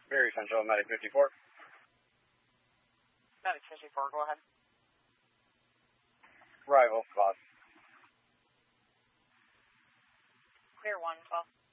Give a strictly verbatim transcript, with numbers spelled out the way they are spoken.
Very Central, Medic fifty-four. Medic fifty-four, go ahead. Arrival, boss. Clear one twelve.